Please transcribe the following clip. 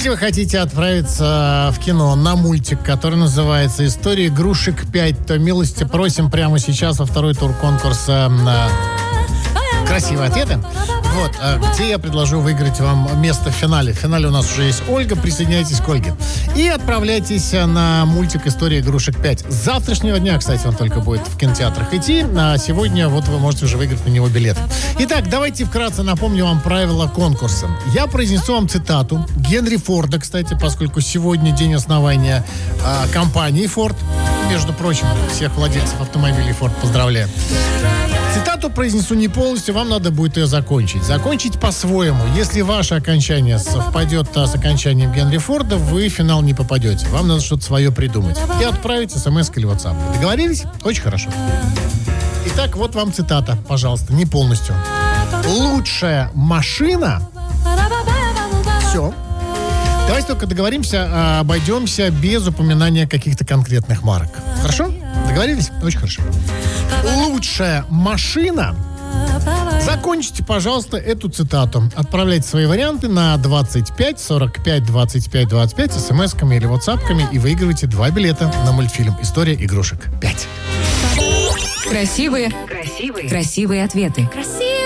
Если вы хотите отправиться в кино на мультик, который называется «История игрушек 5», то милости просим прямо сейчас во второй тур конкурса «Красивые ответы». Вот, где я предложу выиграть вам место в финале. В финале у нас уже есть Ольга. Присоединяйтесь к Ольге. И отправляйтесь на мультик «История игрушек 5». С завтрашнего дня, кстати, он только будет в кинотеатрах идти. А сегодня вот вы можете уже выиграть на него билет. Итак, давайте вкратце напомню вам правила конкурса. Я произнесу вам цитату Генри Форда, кстати, поскольку сегодня день основания компании Ford. Между прочим, всех владельцев автомобилей Ford поздравляю. Цитату произнесу не полностью, вам надо будет ее закончить. Закончить по-своему. Если ваше окончание совпадет с окончанием Генри Форда, вы в финал не попадете. Вам надо что-то свое придумать. И отправить смс или WhatsApp. Договорились? Очень хорошо. Итак, вот вам цитата, пожалуйста, не полностью. Лучшая машина... Все. Давайте только договоримся, обойдемся без упоминания каких-то конкретных марок. Хорошо? Договорились? Очень хорошо. Лучшая машина. Закончите, пожалуйста, эту цитату. Отправляйте свои варианты на 25 45 25 25 смс-ками или ватсапками и выигрывайте 2 билета на мультфильм «История игрушек 5». Красивые ответы.